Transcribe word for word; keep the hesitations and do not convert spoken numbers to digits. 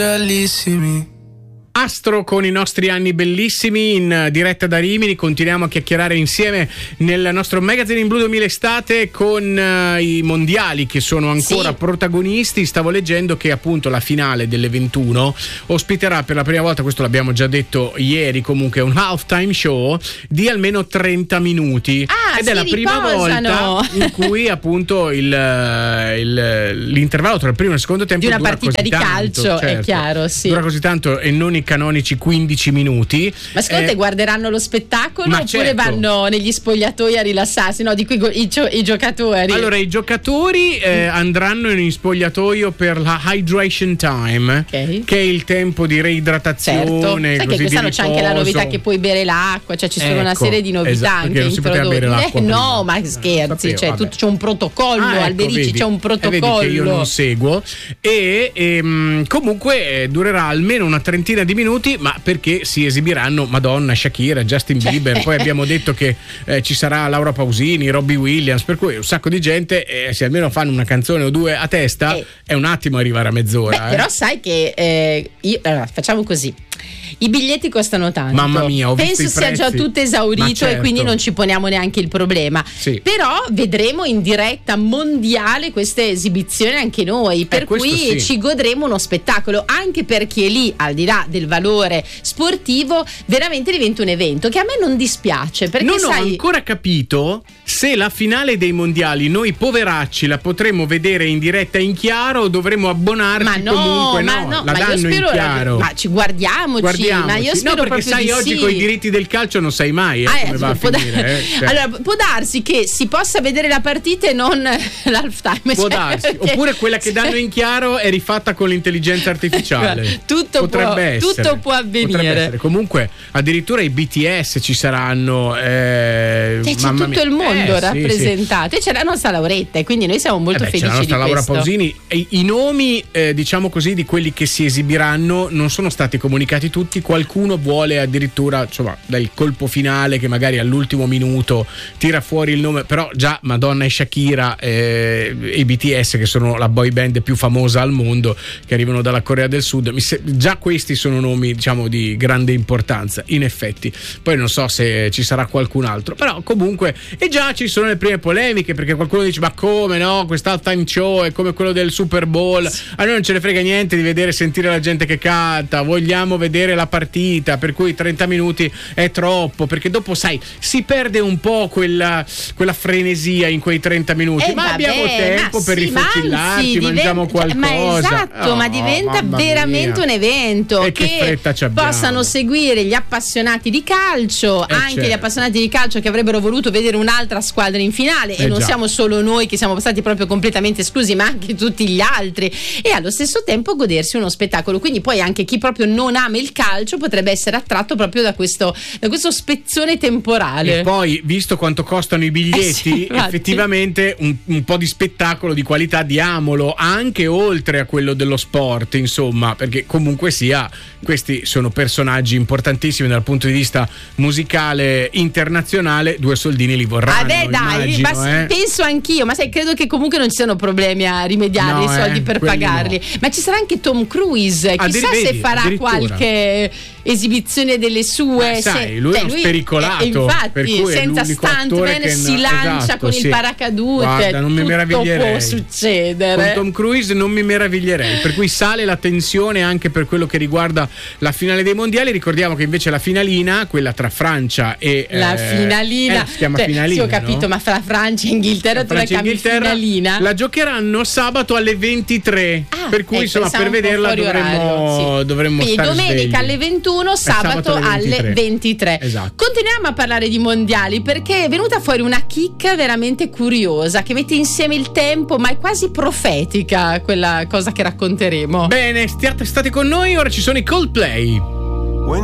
Bellissimi. Astro con i nostri anni bellissimi in diretta da Rimini. Continuiamo a chiacchierare insieme nel nostro Magazine in Blu duemila estate con uh, i mondiali che sono ancora sì. protagonisti. Stavo leggendo che appunto la finale delle ventuno ospiterà per la prima volta, questo l'abbiamo già detto ieri, comunque un halftime show di almeno trenta minuti ah, ed è la prima riposano. volta in cui appunto il, il, l'intervallo tra il primo e il secondo tempo di una dura partita così di tanto, calcio, certo, è chiaro, sì. dura così tanto e non i canonici quindici minuti. Ma secondo eh, te guarderanno lo spettacolo oppure certo. vanno negli spogliatoi a rilassarsi? No, dico i, i, i giocatori. Allora i giocatori eh, andranno in spogliatoio per la hydration time, okay. che è il tempo di reidratazione. Certo. Sai così che quest'anno di c'è anche la novità che puoi bere l'acqua, cioè ci sono ecco, una serie di novità esatto, anche non si poteva bere l'acqua eh, no, prima. ma scherzi, Sapevo, cioè, vabbè. tutto, c'è un protocollo, ah, ecco, Alberici vedi, c'è un protocollo. Vedi che io non seguo e, e comunque eh, durerà almeno una trentina di minuti, ma perché si esibiranno Madonna, Shakira, Justin Bieber, poi abbiamo detto che eh, ci sarà Laura Pausini, Robbie Williams, per cui un sacco di gente, eh, se almeno fanno una canzone o due a testa eh. è un attimo arrivare a mezz'ora. Beh, eh. però sai che eh, io, allora, facciamo così. I biglietti costano tanto. Mamma mia, ho penso visto sia i già prezzi. tutto esaurito certo. e quindi non ci poniamo neanche il problema. Sì. Però vedremo in diretta mondiale queste esibizioni anche noi, per eh, cui sì. ci godremo uno spettacolo, anche perché lì, al di là del valore sportivo, veramente diventa un evento che a me non dispiace, perché non sai... ho ancora capito se la finale dei mondiali noi poveracci la potremo vedere in diretta in chiaro o dovremo abbonarci. Ma no, comunque ma no, no, la ma danno io spero, in chiaro. ma ci guardiamoci, Guardiamoci. ma io spero no, perché proprio sai di oggi sì. con i diritti del calcio non sai mai eh, Ah, come eh, va a può finire da- eh, cioè. Allora può darsi che si possa vedere la partita e non l'halftime, Può cioè, darsi, perché- oppure quella che danno in chiaro è rifatta con l'intelligenza artificiale. tutto Potrebbe può, essere, tutto può avvenire. potrebbe essere. Comunque addirittura i B T S ci saranno eh, Cioè, c'è mamma tutto mia. il mondo Eh, rappresentato, sì, sì. e c'è la nostra Lauretta e quindi noi siamo molto Eh beh, c'è felici la nostra di Laura questo. Pausini. E i nomi eh, diciamo così di quelli che si esibiranno non sono stati comunicati tutti, qualcuno vuole addirittura insomma dal colpo finale che magari all'ultimo minuto tira fuori il nome, però già Madonna e Shakira eh, e i B T S che sono la boy band più famosa al mondo, che arrivano dalla Corea del Sud, mi se- già questi sono nomi diciamo di grande importanza in effetti, poi non so se ci sarà qualcun altro, però comunque e già ci sono le prime polemiche perché qualcuno dice ma come no, quest'halftime show è come quello del Super Bowl, a noi non ce ne frega niente di vedere e sentire la gente che canta, vogliamo vedere la partita, per cui trenta minuti è troppo, perché dopo sai si perde un po' quella, quella frenesia in quei trenta minuti, Eh, ma vabbè, abbiamo tempo ma per sì, ma rifocillarci, anzi, mangiamo diventa- cioè, qualcosa. ma esatto, Oh, ma diventa mamma veramente mia. un evento E che che, fretta ci abbiamo. possano seguire gli appassionati di calcio, Eh, anche certo. gli appassionati di calcio che avrebbero voluto vedere un'altra squadra in finale, Eh, e non già. siamo solo noi che siamo stati proprio completamente esclusi, ma anche tutti gli altri, e allo stesso tempo godersi uno spettacolo. Quindi poi anche chi proprio non ama il calcio potrebbe essere attratto proprio da questo, da questo spezzone temporale. E poi, visto quanto costano i biglietti, Eh sì, infatti. effettivamente un, un po' di spettacolo di qualità diamolo, anche oltre a quello dello sport, insomma, perché comunque sia, questi sono personaggi importantissimi dal punto di vista musicale internazionale, due soldini li vorranno. Vabbè, dai, immagino, ma eh. penso anch'io, ma sai, credo che comunque non ci siano problemi a rimediare No, i soldi eh, per quelli pagarli. no. Ma ci sarà anche Tom Cruise, Ah, chissà vedi, se farà addirittura. qualche esibizione delle sue. Ma sai, se- lui è cioè, uno spericolato, eh, infatti, per cui è senza l'unico attore stuntman che si non- lancia esatto, con sì. il paracadute. Guarda, non mi tutto meraviglierei. può succedere. Con Tom Cruise non mi meraviglierei, per cui sale la tensione anche per quello che riguarda la finale dei mondiali. Ricordiamo che invece la finalina, quella tra Francia e La eh, finalina, eh, si chiama cioè, finalina, sì, ho capito, no? ma fra Francia e Inghilterra tu la Francia e chiami Inghilterra finalina? la giocheranno sabato alle ventitré, Ah, per cui ecco, insomma siamo per un po' vederla fuori dovremmo, orario, sì. dovremmo Quindi stare domenica svegli. alle ventuno, Eh, sabato, alle ventitré. Esatto. Continuiamo a parlare di mondiali perché è venuta fuori una chicca veramente curiosa che mette insieme il tempo, ma è quasi profetica quella cosa che racconteremo. Bene, stiate, state con noi, ora ci sono i Coldplay.